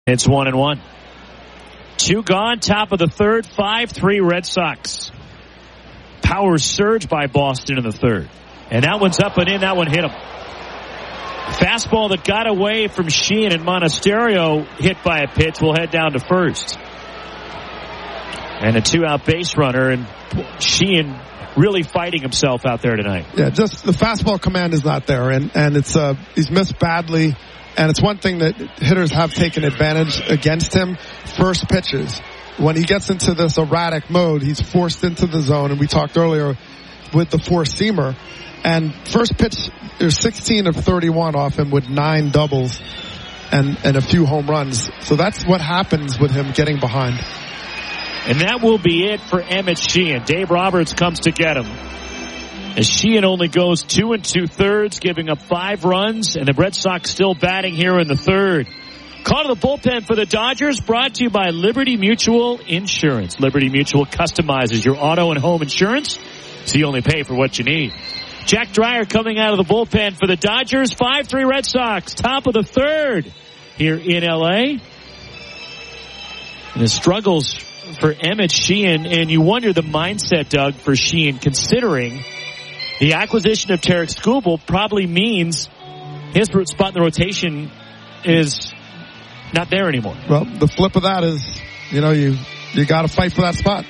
It's 1-1. 2 gone, top of the third, 5-3 Red Sox. Power surge by Boston in the third. And that one's up and in. That one hit him. Fastball that got away from Sheehan, and Monasterio hit by a pitch will head down to first. And a 2-out base runner, and Sheehan really fighting himself out there tonight. Yeah, just the fastball command is not there, and it's he's missed badly, and it's one thing that hitters have taken advantage against him. First pitches, when he gets into this erratic mode, he's forced into the zone, and we talked earlier with the four-seamer. And first pitch, there's 16 of 31 off him with 9 doubles and a few home runs. So that's what happens with him getting behind. And that will be it for Emmett Sheehan. Dave Roberts comes to get him. As Sheehan only goes 2 2/3, giving up 5 runs, and the Red Sox still batting here in the third. Call to the bullpen for the Dodgers, brought to you by Liberty Mutual Insurance. Liberty Mutual customizes your auto and home insurance, so you only pay for what you need. Jack Dreyer coming out of the bullpen for the Dodgers. 5-3 Red Sox, top of the third here in L.A. And the struggles for Emmett Sheehan, and you wonder the mindset, Doug, for Sheehan, considering the acquisition of Tarek Skubal probably means his spot in the rotation is not there anymore. Well, the flip of that is, you got to fight for that spot.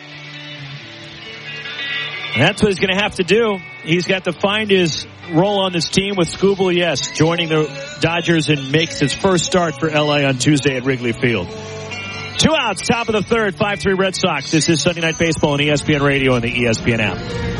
And that's what he's going to have to do. He's got to find his role on this team with Skubal, yes, joining the Dodgers and makes his first start for L.A. on Tuesday at Wrigley Field. 2 outs, top of the third, 5-3 Red Sox. This is Sunday Night Baseball on ESPN Radio and the ESPN app.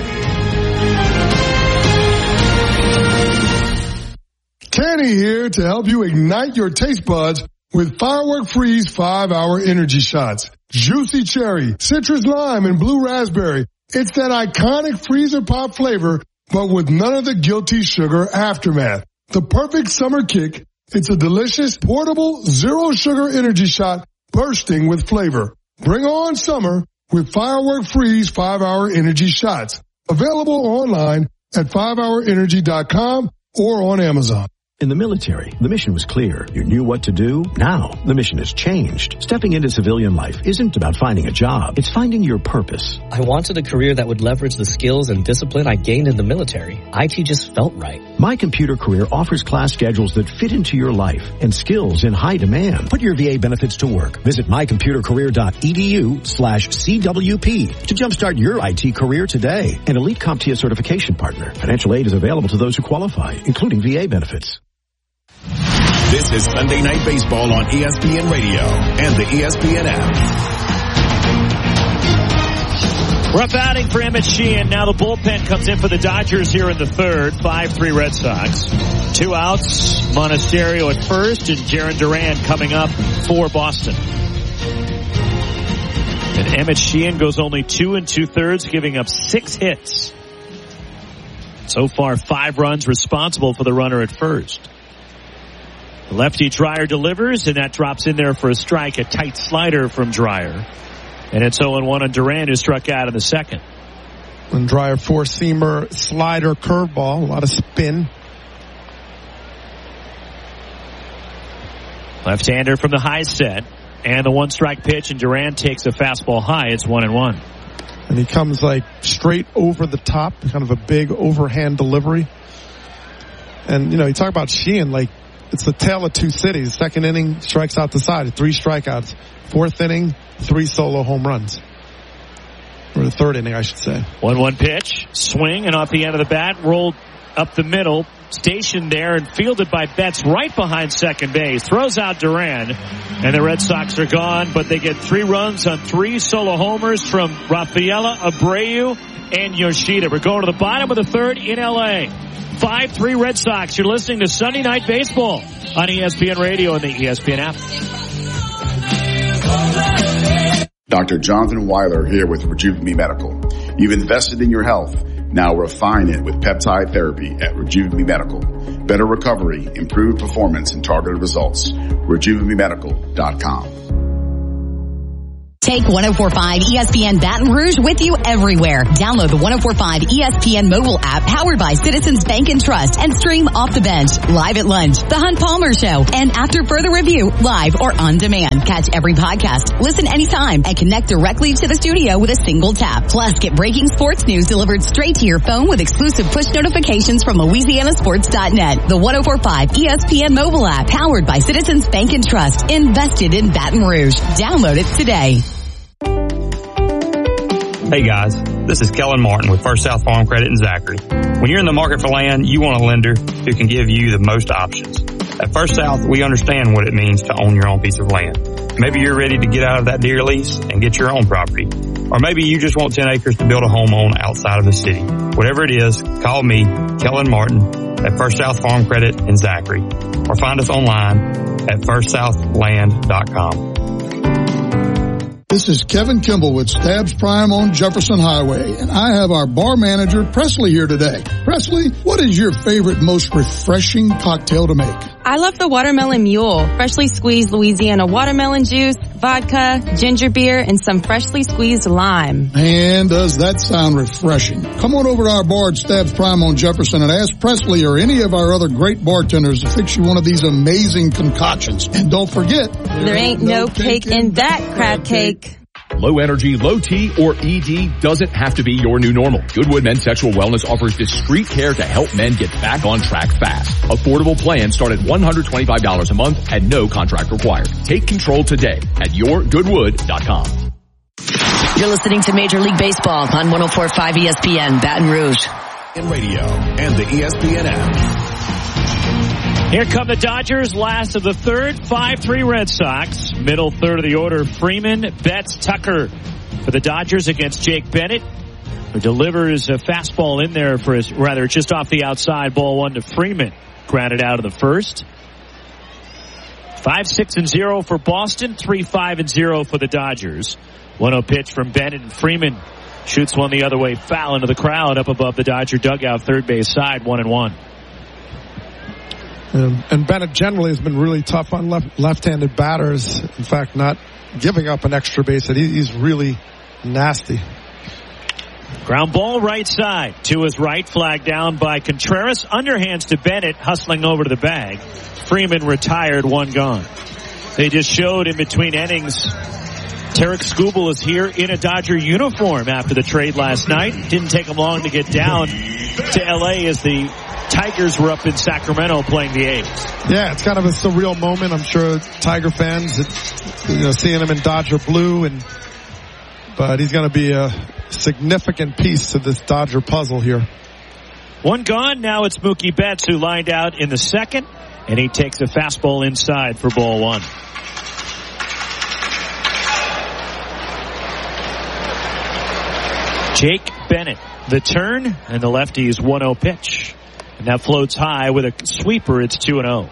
Kenny here to help you ignite your taste buds with Firework Freeze 5-Hour Energy Shots. Juicy cherry, citrus lime, and blue raspberry. It's that iconic freezer pop flavor, but with none of the guilty sugar aftermath. The perfect summer kick. It's a delicious, portable, zero-sugar energy shot bursting with flavor. Bring on summer with Firework Freeze 5-Hour Energy Shots. Available online at 5hourenergy.com or on Amazon. In the military, the mission was clear. You knew what to do. Now, the mission has changed. Stepping into civilian life isn't about finding a job. It's finding your purpose. I wanted a career that would leverage the skills and discipline I gained in the military. IT just felt right. My Computer Career offers class schedules that fit into your life and skills in high demand. Put your VA benefits to work. Visit mycomputercareer.edu/CWP to jumpstart your IT career today. An elite CompTIA certification partner. Financial aid is available to those who qualify, including VA benefits. This is Sunday Night Baseball on ESPN Radio and the ESPN app. Rough outing for Emmett Sheehan. Now the bullpen comes in for the Dodgers here in the third. 5-3 Red Sox. 2 outs. Monasterio at first, and Jarren Duran coming up for Boston. And Emmett Sheehan goes only 2 2/3, giving up 6 hits. So far, 5 runs responsible for the runner at first. The lefty Dreyer delivers, and that drops in there for a strike. A tight slider from Dreyer. And it's 0-1 on Duran, who struck out in the second. When Dreyer, four-seamer, slider, curveball, a lot of spin. Left-hander from the high set. And the 1-strike pitch, and Duran takes a fastball high. It's 1-1. And he comes like straight over the top, kind of a big overhand delivery. And, you talk about Sheehan, like, it's the tale of two cities. Second inning, strikes out the side, 3 strikeouts. Fourth inning, 3 solo home runs. Or the third inning, I should say. 1-1 pitch, swing, and off the end of the bat, rolled up the middle, stationed there and fielded by Betts right behind second base. Throws out Duran, and the Red Sox are gone, but they get 3 runs on 3 solo homers from Rafaela, Abreu, and Yoshida. We're going to the bottom of the third in L.A. 5-3 Red Sox. You're listening to Sunday Night Baseball on ESPN Radio and the ESPN app. Dr. Jonathan Weiler here with Rejuvenate Medical. You've invested in your health. Now refine it with peptide therapy at Rejuvenate Medical. Better recovery, improved performance, and targeted results. RejuvenateMedical.com. Take 104.5 ESPN Baton Rouge with you everywhere. Download the 104.5 ESPN mobile app powered by Citizens Bank and Trust and stream Off the Bench, Live at Lunch, The Hunt Palmer Show, and After Further Review, live or on demand. Catch every podcast, listen anytime, and connect directly to the studio with a single tap. Plus, get breaking sports news delivered straight to your phone with exclusive push notifications from LouisianaSports.net. The 104.5 ESPN mobile app powered by Citizens Bank and Trust, invested in Baton Rouge. Download it today. Hey guys, this is Kellen Martin with First South Farm Credit in Zachary. When you're in the market for land, you want a lender who can give you the most options. At First South, we understand what it means to own your own piece of land. Maybe you're ready to get out of that deer lease and get your own property. Or maybe you just want 10 acres to build a home on outside of the city. Whatever it is, call me, Kellen Martin, at First South Farm Credit in Zachary. Or find us online at firstsouthland.com. This is Kevin Kimball with Stabs Prime on Jefferson Highway, and I have our bar manager, Presley, here today. Presley, what is your favorite, most refreshing cocktail to make? I love the Watermelon Mule. Freshly squeezed Louisiana watermelon juice, vodka, ginger beer, and some freshly squeezed lime. Man, does that sound refreshing. Come on over to our bar at Stabs Prime on Jefferson and ask Presley or any of our other great bartenders to fix you one of these amazing concoctions. And don't forget, there ain't no cake in that crab cake. Low energy, low T, or ED doesn't have to be your new normal. Goodwood Men's Sexual Wellness offers discreet care to help men get back on track fast. Affordable plans start at $125 a month and no contract required. Take control today at yourgoodwood.com. You're listening to Major League Baseball on 104.5 ESPN Baton Rouge. Radio and the ESPN app. Here come the Dodgers, last of the third, 5-3 Red Sox. Middle third of the order, Freeman, Betts, Tucker for the Dodgers against Jake Bennett, who delivers a fastball in there for his, rather just off the outside, ball one to Freeman. Grounded out of the first. 5-6-0 for Boston, 3-5-0 for the Dodgers. 1-0 pitch from Bennett, and Freeman shoots one the other way, foul into the crowd up above the Dodger dugout, third base side, 1-1. And Bennett generally has been really tough on left-handed batters. In fact, not giving up an extra base hit. He's really nasty. Ground ball right side to his right, flag down by Contreras. Underhands to Bennett, hustling over to the bag. Freeman retired, one gone. They just showed in between innings, Tarek Skubal is here in a Dodger uniform after the trade last night. Didn't take him long to get down to L.A. as the Tigers were up in Sacramento playing the A's. Yeah, it's kind of a surreal moment. I'm sure Tiger fans, seeing him in Dodger blue, but he's going to be a significant piece to this Dodger puzzle here. One gone. Now it's Mookie Betts who lined out in the second, and he takes a fastball inside for ball one. Jake Bennett, the turn, and the lefty's 1-0 pitch. And that floats high with a sweeper. It's 2-0.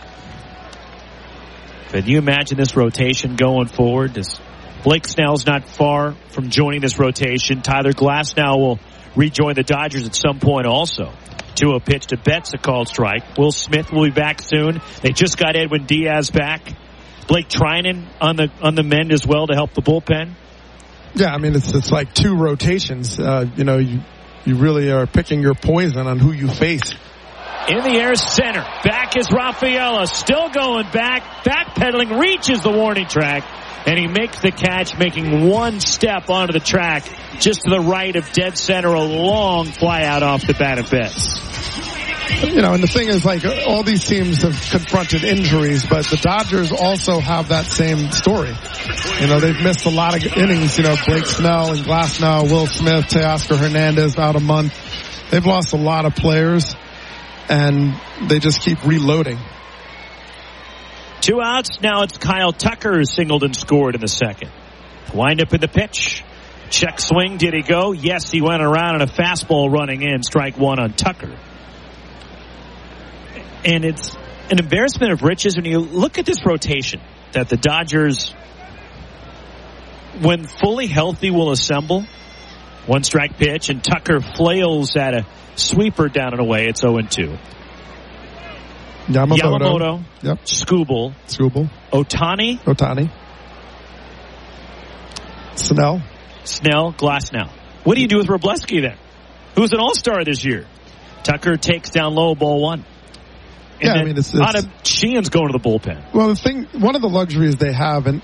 Can you imagine this rotation going forward? Blake Snell's not far from joining this rotation. Tyler Glasnow will rejoin the Dodgers at some point also. 2-0 pitch to Betts, a called strike. Will Smith will be back soon. They just got Edwin Diaz back. Blake Trinan on the mend as well to help the bullpen. Yeah, I mean, it's like two rotations. You really are picking your poison on who you face. In the air center. Back is Rafaela. Still going back. Backpedaling. Reaches the warning track. And he makes the catch, making one step onto the track just to the right of dead center. A long fly out off the bat of Betts. And the thing is, all these teams have confronted injuries, but the Dodgers also have that same story. They've missed a lot of innings. Blake Snell and Glasnow, Will Smith, Teoscar Hernandez out a month. They've lost a lot of players, and they just keep reloading. 2 outs. Now it's Kyle Tucker who singled and scored in the second. Wind up in the pitch. Check swing. Did he go? Yes, he went around, and a fastball running in. Strike one on Tucker. And it's an embarrassment of riches when you look at this rotation that the Dodgers, when fully healthy, will assemble. One strike pitch, and Tucker flails at a sweeper down and away. It's 0-2. Yamamoto. Yep. Skubal. Ohtani. Snell, Glasnow. What do you do with Wrobleski then? Who's an all-star this year? Tucker takes down low, ball one. And yeah, I mean, it's Sheehan's going to the bullpen. Well, one of the luxuries they have, and